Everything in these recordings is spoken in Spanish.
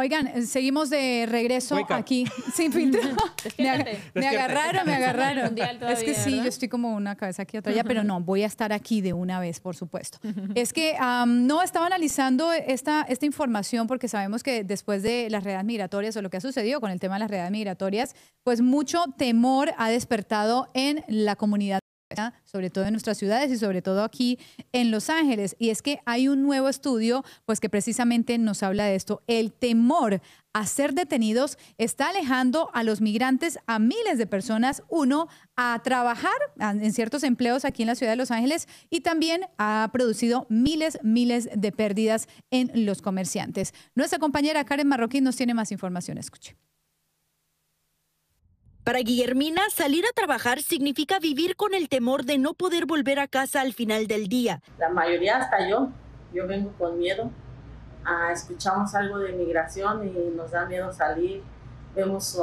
Oigan, seguimos de regreso aquí sin filtro. Me agarraron. Es que sí, yo estoy como una cabeza aquí otra allá, pero no, voy a estar aquí de una vez, por supuesto. Es que no estaba analizando esta información porque sabemos que después de las redadas migratorias o lo que ha sucedido con el tema de las redadas migratorias, pues mucho temor ha despertado en la comunidad, sobre todo en nuestras ciudades y sobre todo aquí en Los Ángeles. Y es que hay un nuevo estudio pues que precisamente nos habla de esto. El temor a ser detenidos está alejando a los migrantes, a miles de personas, uno, a trabajar en ciertos empleos aquí en la ciudad de Los Ángeles, y también ha producido miles de pérdidas en los comerciantes. Nuestra compañera Karen Marroquín nos tiene más información. Escuche. Para Guillermina, salir a trabajar significa vivir con el temor de no poder volver a casa al final del día. La mayoría, hasta yo vengo con miedo. Escuchamos algo de migración y nos da miedo salir. Vemos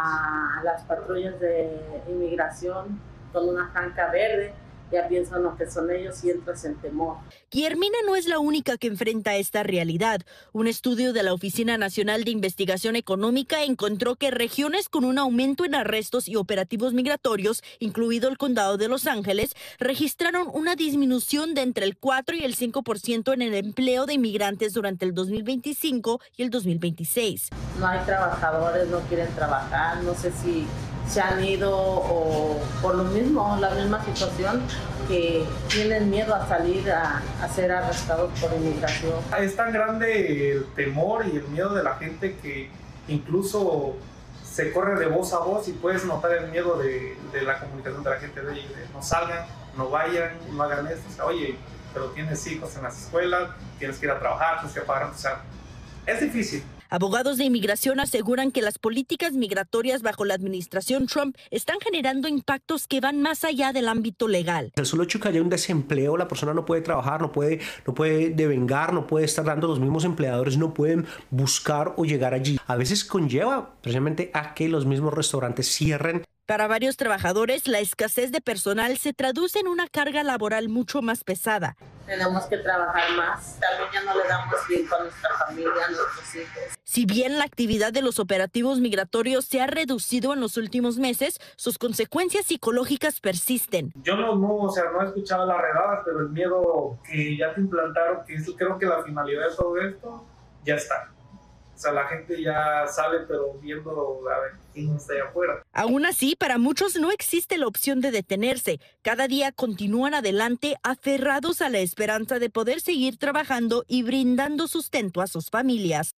a las patrullas de inmigración con una franca verde. Ya piensan lo que son ellos y entras en temor. Guillermina no es la única que enfrenta esta realidad. Un estudio de la Oficina Nacional de Investigación Económica encontró que regiones con un aumento en arrestos y operativos migratorios, incluido el condado de Los Ángeles, registraron una disminución de entre el 4 y el 5% en el empleo de inmigrantes durante el 2025 y el 2026. No hay trabajadores, no quieren trabajar, no sé si se han ido o por lo mismo, la misma situación, que tienen miedo a salir a ser arrestados por inmigración. Es tan grande el temor y el miedo de la gente que incluso se corre de voz a voz y puedes notar el miedo de la comunicación de la gente de no salgan, no vayan, no hagan esto. O sea, oye, pero tienes hijos en las escuelas, tienes que ir a trabajar, tienes que pagar, o sea, es difícil. Abogados de inmigración aseguran que las políticas migratorias bajo la administración Trump están generando impactos que van más allá del ámbito legal. El solo hecho que haya un desempleo, la persona no puede trabajar, no puede devengar, no puede estar dando, los mismos empleadores no pueden buscar o llegar allí. A veces conlleva precisamente a que los mismos restaurantes cierren. Para varios trabajadores, la escasez de personal se traduce en una carga laboral mucho más pesada. Tenemos que trabajar más. También ya no le damos tiempo a nuestra familia, a nuestros hijos. Si bien la actividad de los operativos migratorios se ha reducido en los últimos meses, sus consecuencias psicológicas persisten. Yo no he escuchado las redadas, pero el miedo que ya te implantaron, que creo que la finalidad de todo esto, ya está. O sea, la gente ya sale, pero viendo a ver quién está allá afuera. Aún así, para muchos no existe la opción de detenerse. Cada día continúan adelante aferrados a la esperanza de poder seguir trabajando y brindando sustento a sus familias.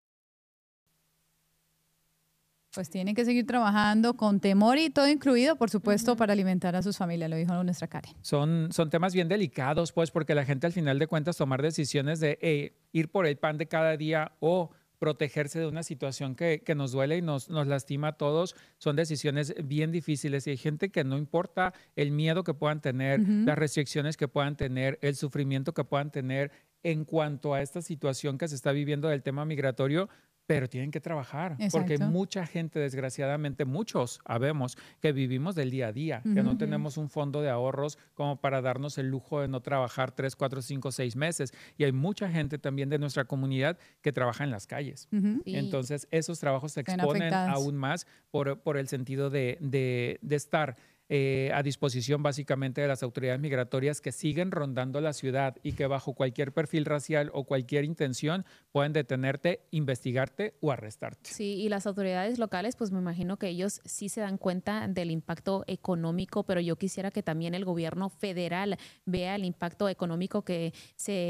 Pues tienen que seguir trabajando con temor y todo incluido, por supuesto, para alimentar a sus familias, lo dijo nuestra Karen. Son temas bien delicados, pues, porque la gente al final de cuentas tomar decisiones de ir por el pan de cada día o protegerse de una situación que nos duele y nos lastima a todos, son decisiones bien difíciles y hay gente que no importa el miedo que puedan tener, las restricciones que puedan tener, el sufrimiento que puedan tener en cuanto a esta situación que se está viviendo del tema migratorio, pero tienen que trabajar. Exacto. Porque hay mucha gente, desgraciadamente, muchos habemos que vivimos del día a día, que no tenemos un fondo de ahorros como para darnos el lujo de no trabajar 3, 4, 5, 6 meses. Y hay mucha gente también de nuestra comunidad que trabaja en las calles. Entonces, esos trabajos se exponen aún más por el sentido de estar a disposición básicamente de las autoridades migratorias que siguen rondando la ciudad y que bajo cualquier perfil racial o cualquier intención pueden detenerte, investigarte o arrestarte. Sí, y las autoridades locales, pues me imagino que ellos sí se dan cuenta del impacto económico, pero yo quisiera que también el gobierno federal vea el impacto económico que se